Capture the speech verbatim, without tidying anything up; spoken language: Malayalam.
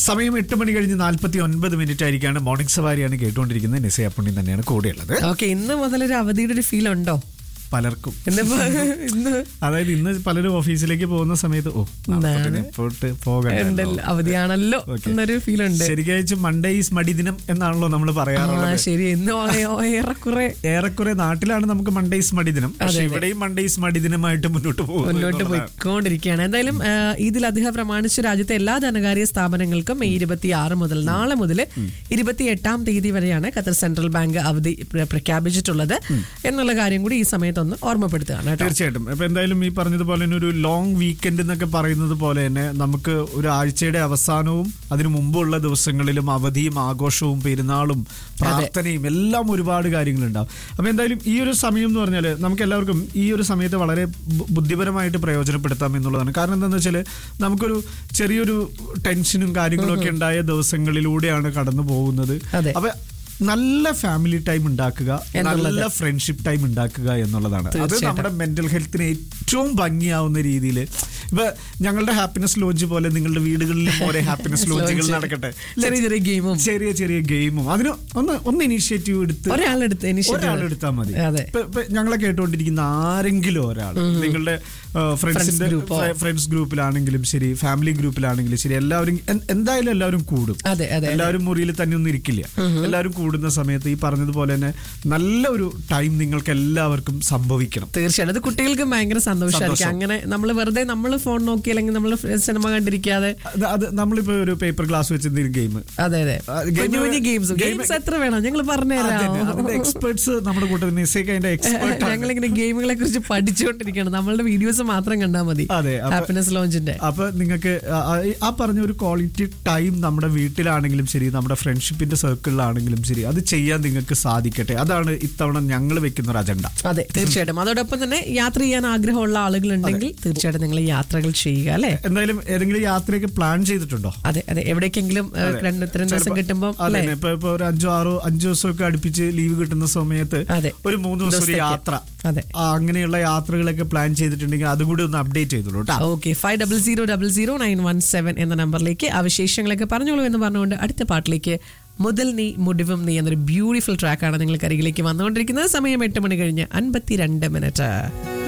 സമയം എട്ട് മണി കഴിഞ്ഞ് നാല്പത്തി ഒൻപത് മിനിറ്റ് ആയിരിക്കാണ്. മോർണിംഗ് സവാരിയാണ് കേട്ടുകൊണ്ടിരിക്കുന്നത്. നിസയ പുണ്യം തന്നെയാണ് കൂടെയുള്ളത്. ഓക്കെ, ഇന്ന് മുതലൊരു അവധിയുടെ ഒരു ഫീൽ ഉണ്ടോ പലർക്കും? ഇന്ന് അതായത് ഇന്ന് പലരും ഓഫീസിലേക്ക് പോകുന്ന സമയത്ത് ഓ പോകണ്ടല്ലോ, അവധിയാണല്ലോ എന്നൊരു ഫീൽ ഉണ്ട്. ശരിക്കും മൺഡേ ഈസ് മടി ദിനം എന്നാണല്ലോ നമ്മൾ പറയാറുള്ളത്. ശരി, ഏറെക്കുറെ ഏറെക്കുറെ നാട്ടിലാണ് നമുക്ക് മൺഡേ ഈസ് മടി ദിനം, പക്ഷെ ഇവിടെയും മൺഡേ ഈസ് മടി ദിനമായിട്ട് മുന്നോട്ട് പോകും മുന്നോട്ട് പോയിക്കൊണ്ടിരിക്കുകയാണ്. എന്തായാലും ഈദിൽ അധികം പ്രമാണിച്ച രാജ്യത്തെ എല്ലാ ധനകാര്യ സ്ഥാപനങ്ങൾക്കും മെയ് ഇരുപത്തി ആറ് മുതൽ നാളെ മുതൽ ഇരുപത്തി എട്ടാം തീയതി വരെയാണ് ഖത്തർ സെൻട്രൽ ബാങ്ക് അവധി പ്രഖ്യാപിച്ചിട്ടുള്ളത് എന്നുള്ള കാര്യം കൂടി ഈ സമയത്ത് ഒന്ന് ഓർമ്മപ്പെടുത്തുകയാണ്. തീർച്ചയായിട്ടും. അപ്പൊ എന്തായാലും ഈ പറഞ്ഞതുപോലെ തന്നെ ഒരു ലോങ് വീക്കെൻഡ് എന്നൊക്കെ പറയുന്നത് പോലെ തന്നെ നമുക്ക് ഒരു ആഴ്ചയുടെ അവസാനവും അതിനു മുമ്പുള്ള ദിവസങ്ങളിലും അവധിയും ആഘോഷവും പെരുന്നാളും പ്രാർത്ഥനയും എല്ലാം ഒരുപാട് കാര്യങ്ങളുണ്ടാവും. അപ്പൊ എന്തായാലും ഈ ഒരു സമയം എന്ന് പറഞ്ഞാൽ നമുക്ക് എല്ലാവർക്കും ഈ ഒരു സമയത്ത് വളരെ ബുദ്ധിപരമായിട്ട് പ്രയോജനപ്പെടുത്താം എന്നുള്ളതാണ്. കാരണം എന്താണെന്ന് വെച്ചാൽ നമുക്കൊരു ചെറിയൊരു ടെൻഷനും കാര്യങ്ങളും ഒക്കെ ഉണ്ടായ ദിവസങ്ങളിലൂടെയാണ് കടന്നു പോകുന്നത്. അപ്പൊ നല്ല ഫാമിലി ടൈം ഉണ്ടാക്കുക, നല്ല ഫ്രണ്ട്ഷിപ്പ് ടൈം ഉണ്ടാക്കുക എന്നുള്ളതാണ്. അത് നമ്മുടെ മെന്റൽ ഹെൽത്തിന് ഏറ്റവും ഭംഗിയാവുന്ന രീതിയിൽ ഇപ്പൊ ഞങ്ങളുടെ ഹാപ്പിനെസ് ലോഞ്ച് പോലെ നിങ്ങളുടെ വീടുകളിലും ഓരോ ഹാപ്പിനെസ് ലോഞ്ചുകൾ നടക്കട്ടെ. ചെറിയ ചെറിയ ഗെയിമും ചെറിയ ചെറിയ ഗെയിമും അതിന് ഒന്ന് ഒന്ന് ഇനീഷ്യേറ്റീവ് എടുത്ത് ഒരാളെടുത്താൽ മതി. ഞങ്ങളെ കേട്ടുകൊണ്ടിരിക്കുന്ന ആരെങ്കിലും ഒരാൾ നിങ്ങളുടെ ഫ്രണ്ട്സിന്റെ ഫ്രണ്ട്സ് ഗ്രൂപ്പിലാണെങ്കിലും ശരി, ഫാമിലി ഗ്രൂപ്പിലാണെങ്കിലും ശരി, എല്ലാവരും എന്തായാലും എല്ലാവരും കൂടും. എല്ലാവരും മുറിയിൽ തന്നെ ഒന്നും ഇരിക്കില്ല. എല്ലാവരും കൂടുന്ന സമയത്ത് ഈ പറഞ്ഞതുപോലെ തന്നെ നല്ല ഒരു ടൈം നിങ്ങൾക്ക് എല്ലാവർക്കും സംഭവിക്കണം. തീർച്ചയായിട്ടും അത് കുട്ടികൾക്ക് ഭയങ്കര സന്തോഷമായിരിക്കും. അങ്ങനെ നമ്മൾ വെറുതെ നമ്മൾ ഫോൺ നോക്കി അല്ലെങ്കിൽ നമ്മൾ സിനിമ കണ്ടിരിക്കാതെ അത് നമ്മളിപ്പോ ഒരു പേപ്പർ ഗ്ലാസ് വെച്ചിരുന്ന ഗെയിം, അതെ അതെ ഗെയിംസ് എത്ര വേണം ഞങ്ങൾ പറഞ്ഞുതരാം. എക്സ്പേർട്സ് നമ്മുടെ കൂട്ടത്തിൽ ഞങ്ങളിങ്ങനെ ഗെയിമുകളെ കുറിച്ച് പഠിച്ചുകൊണ്ടിരിക്കുകയാണ്. നമ്മളുടെ വീഡിയോസ് മാത്രം കണ്ടാൽ മതി ഹാപ്പിനെസ് ലോഞ്ചിന്റെ. അപ്പൊ നിങ്ങൾക്ക് ആ പറഞ്ഞ ഒരു ക്വാളിറ്റി ടൈം നമ്മുടെ വീട്ടിലാണെങ്കിലും ശരി, നമ്മുടെ ഫ്രണ്ട്ഷിപ്പിന്റെ സർക്കിളിലാണെങ്കിലും ശരി, അത് ചെയ്യാൻ നിങ്ങൾക്ക് സാധിക്കട്ടെ. അതാണ് ഇത്തവണ ഞങ്ങൾ വെക്കുന്ന ഒരു അജണ്ട. അതെ, തീർച്ചയായിട്ടും. അതോടൊപ്പം തന്നെ യാത്ര ചെയ്യാൻ ആഗ്രഹമുള്ള ആളുകളുണ്ടെങ്കിൽ തീർച്ചയായിട്ടും നിങ്ങൾ യാത്രകൾ ചെയ്യുക അല്ലെ. എന്തായാലും ഏതെങ്കിലും യാത്രയൊക്കെ പ്ലാൻ ചെയ്തിട്ടുണ്ടോ? അതെ അതെ, എവിടേക്കെങ്കിലും ഇത്രയും ദിവസം കിട്ടുമ്പോൾ ഇപ്പൊ ഒരു അഞ്ചോ ആറോ അഞ്ചു ദിവസമൊക്കെ അടുപ്പിച്ച് ലീവ് കിട്ടുന്ന സമയത്ത് ഒരു മൂന്ന് ദിവസം ഒരു യാത്ര, അങ്ങനെയുള്ള യാത്രകളൊക്കെ പ്ലാൻ ചെയ്തിട്ടുണ്ടെങ്കിൽ അതുകൂടി ഒന്ന് അപ്ഡേറ്റ് ചെയ്തോളൂ. Okay, five double zero double zero nine one seven എന്ന നമ്പറിലേക്ക് ആ വിശേഷങ്ങളൊക്കെ പറഞ്ഞോളൂ എന്ന് പറഞ്ഞുകൊണ്ട് അടുത്ത പാട്ടിലേക്ക് മുതൽ നീ മുടിവും നീ എന്നൊരു ബ്യൂട്ടിഫുൾ ട്രാക്കാണ് നിങ്ങൾക്ക് അരികിലേക്ക് വന്നുകൊണ്ടിരിക്കുന്നത്. സമയം എട്ട് മണി കഴിഞ്ഞ് അൻപത്തിരണ്ട് മിനിറ്റ്.